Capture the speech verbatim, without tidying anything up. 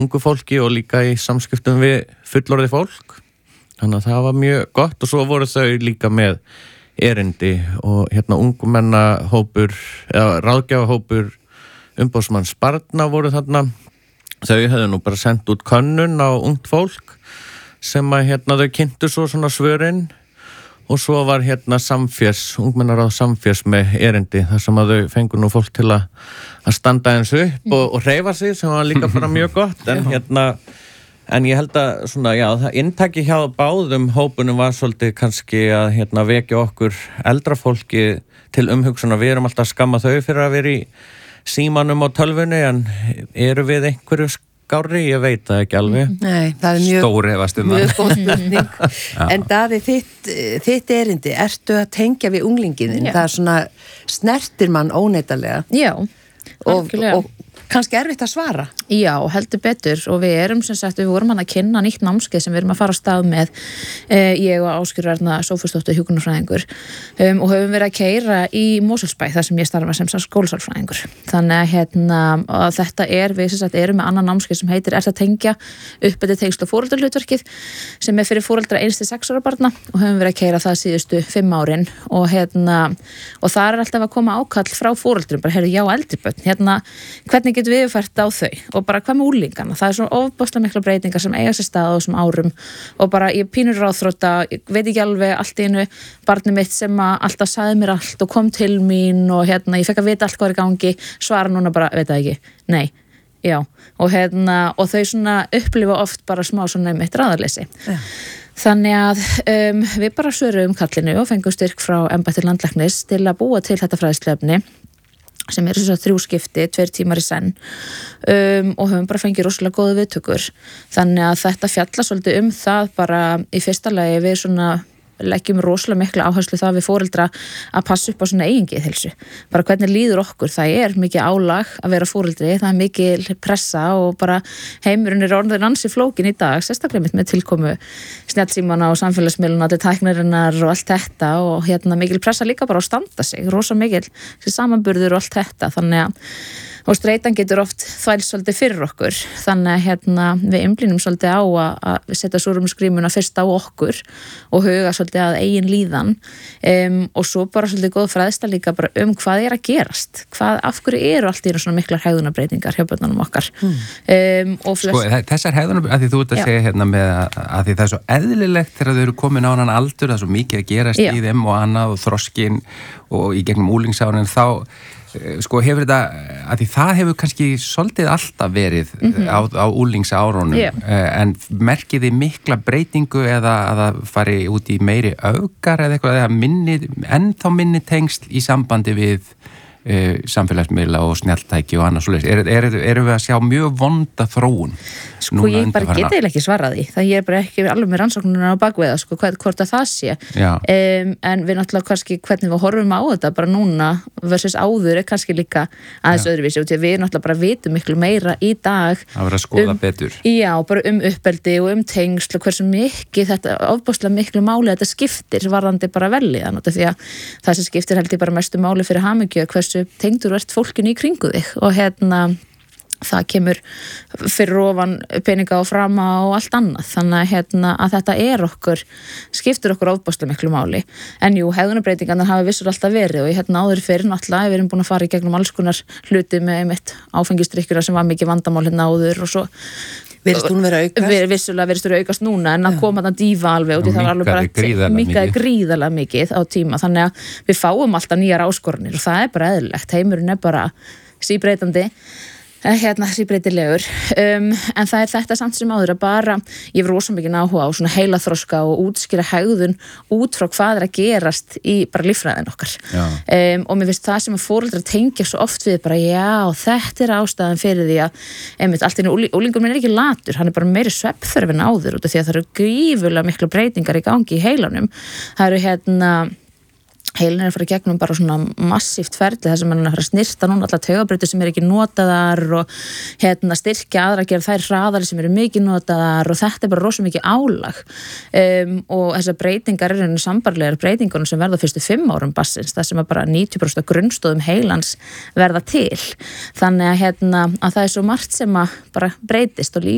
ungu fólki og líka í samskiptum við fullorðið fólk. Þannig að það var mjög gott og svo voru þau líka með erindi og hérna ungmennahópur eða ráðgjafahópur umboðsmanns barna voru þarna. Þau hefðu nú bara sendt út könnun á ungt fólk sem að hérna þau kynntu svo svona svörin og svo var hérna samférs, ungmennaráð samférs með erindi þar sem að þau fengu nú fólk til að, að standa eins upp og, og hreyfa sig sem var líka bara mjög gott en hérna, en ég held að svona, já, það inntaki hjá báðum hópunum var svolítið kannski að hérna vekja okkur eldra fólki til umhugsunar, við erum alltaf að skamma þau fyrir að vera í símanum og tölvunni en eru við einhverju skárri, ég veit það ekki alveg. Nei, það er mjög, Stóri hefast um mjög góð spurning. En Daði, þitt, þitt erindi, ertu að tengja við unglingin? Það er svona snertir mann óneitanlega. Já, og, og kannski erfitt að svara. Já, heldur betur og við erum sem sagt, við vorum hann að kynna nýtt námskeið sem við erum að fara á stað með eh, ég og Ásgerður Erna Sófusdóttir hjúkrunarfræðingur um, og höfum verið að keyra í Mosfellsbæ þar sem ég starfa sem skólasálfræðingur. Þannig að hérna, að þetta er, við sem sagt erum með annan námskeið sem heitir Er það tengja uppbytið tengsl og foreldrahlutverkið sem er fyrir foreldra eins til sex ára barna og höfum verið að keyra það síðustu fimm árin og hérna, og það er alltaf að koma ákall frá foreldrum, bara heyrðu já eldri börn, hérna, hvernig getum við yfirfært á þau og bara hvað með úlingana, það er svona ofboðslega mikla breytingar sem eiga sér stað á þessum árum og bara ég pínur ráðþrótta, ég veit ekki alveg allt í einu barnið mitt sem að alltaf sagði mér allt og kom til mín og hérna ég fekk að vita allt hvað er í gangi, svara núna bara, veit það ekki, nei, já og hérna, og þau svona upplifa oft bara smá svona mitt ráðarleysi ja. Þannig að um, við bara svöruðum kallinu og fengum styrk frá embætti landlæknis til að búa til þetta fræðslefni sem er þess að þrjú skipti, tveir tímar í senn um, og höfum bara fengið rosalega góða viðtökur. Þannig að þetta fjalla svolítið um það bara í fyrsta lagi við svona leggjum rosalega mikla áherslu það við foreldra að passa upp á svona eigin geðheilsu. Bara hvernig líður okkur, það er mikið álag að vera foreldri, það er mikið pressa og bara heimurinn er orðin ansi flókin í dag, sérstaklega mitt með tilkomu snjallsímana og samfélagsmiðluna til tæknarinnar og allt þetta og hérna mikil pressa líka bara á að standa sig, rosa mikil samanburður og allt þetta, þannig að og streitan getur oft þvælst svolítið fyrir okkur þannig að hérna, við einblínum svolítið á að, að setja súrumskrímuna fyrst á okkur og huga svolítið að eigin líðan um, og svo bara svolítið góð fræðsla líka bara um hvað er að gerast hvað, af hverju eru allt í svona miklar hegðunarbreytingar hjá börnunum okkar hmm. um, og flest... Sko, þessar hegðunarbreytingar, að því þú ert að Já. segja hérna með að, að því það er svo eðlilegt þegar þau eru komin á annan aldur, það er svo mikið að gerast Já. Í þeim og annað og þroskin og í gegnum úlingsárin þá sko hefur þetta, að því það hefur kannski svolítið alltaf verið mm-hmm. á, á úlingsárunum yeah. en merkið þið mikla breytingu eða að það fari út í meiri öfgar eða eitthvað, eða minni, ennþá minni tengsl í sambandi við uh, samfélagsmiðla og snjalltæki og annað svoleiðis. Er, er, erum við að sjá mjög vonda þróun? Sko ég bara geti eiginlega ekki svarað því, það ég er bara ekki alveg með rannsóknuna á bakveða, sko, hvað, hvort að það sé um, en við náttúrulega kannski hvernig við horfum á þetta bara núna versus áður er kannski líka aðeins Já. Öðruvísi og því að við náttúrulega bara vitum miklu meira í dag að vera að skoða um, betur Já, bara um uppeldi og um tengsl og hversu mikið þetta, ofboðslega miklu máli þetta skiptir varðandi bara velíðan og því að það sem skiptir held ég bara mestu máli fyrir hamingju hversu tengdur ert fólkinu í kringu þig og hérna það kemur fyrir ofan peninga og frama og allt annað þannig að, hérna, að þetta er okkur skiptir okkur ofboðslega miklu máli en jú, hegðunarbreytingarnar hafa vissur alltaf verið og ég hérna áður fyrir náttúrulega við erum búin að fara í gegnum alls konar hluti með einmitt áfengistrykjura sem var mikið vandamál hérna áður og svo Virðist hún vera aukast? Við, vissulega virðist vera aukast núna en að koma þetta dífa alveg og því það var alveg bara minkaði gríðarlega mikið á tíma þannig að við fáum alltaf nýjar áskorunir og það er bara eðlilegt, heimurinn er bara síbreytandi hérna síbreytilegur um, en það er þetta samt sem áður að bara ég hef rosa mikið áhuga á svona heilaþroska og útskýra hegðun út frá hvað er að gerast í bara líffræðin okkar um, og mér finnst það sem að foreldrar tengja svo oft við bara já þetta er ástæðan fyrir því að einmitt allt í einu úlingur minn er ekki latur hann er bara meiri svefnþörf en áður út af því að það eru grífulega miklu breytingar í gangi í heilanum það eru hérna heilin er að fara í gegnum bara svona massíft ferli þar sem hann er að fara að snirta núna allar taugabrautir sem er ekki notaðar og hérna styrkja aðra að gera þær hraðari sem eru mikið notaðar og þetta er bara rosa mikið álag um, og þessar breytingar eru einu sambarlegar breytingunum sem verða fyrstu fimm árum bassins það sem að bara níutíu prósent af grunnstóðum heilans verða til þannig að hérna að það er svo margt sem að bara breytist og líka